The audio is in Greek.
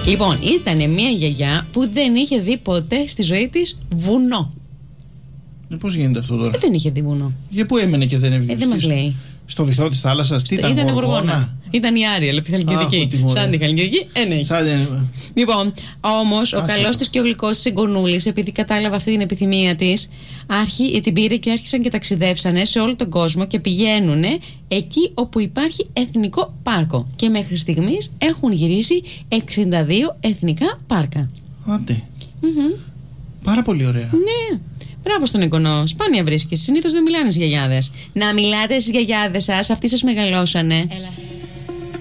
Λοιπόν, ήταν μια γιαγιά που δεν είχε δει ποτέ στη ζωή της βουνό. Πώς γίνεται αυτό τώρα? Δεν είχε δει βουνό. Για πού έμενε και δεν έβγαινε? Δεν μας λέει. Στο βυθό της θάλασσας, τι ήταν? Γοργόνα. Ήταν η Άρια, από τη Χαλκιδική. Σαν τη Χαλκιδική, έχει. Λοιπόν, όμως ο καλός της και ο γλυκός της εγγονούλης, επειδή κατάλαβε αυτή την επιθυμία της, την πήρε και άρχισαν και ταξιδέψανε σε όλο τον κόσμο και πηγαίνουν εκεί όπου υπάρχει εθνικό πάρκο. Και μέχρι στιγμής έχουν γυρίσει 62 εθνικά πάρκα. Άντε. Πάρα πολύ ωραία. Ναι. Μπράβο στον εγγονό. Σπάνια βρίσκεις. Συνήθως δεν μιλάνε στις γιαγιάδες. Να μιλάτε στις γιαγιάδες σας, αυτοί σας μεγαλώσανε. Έλα.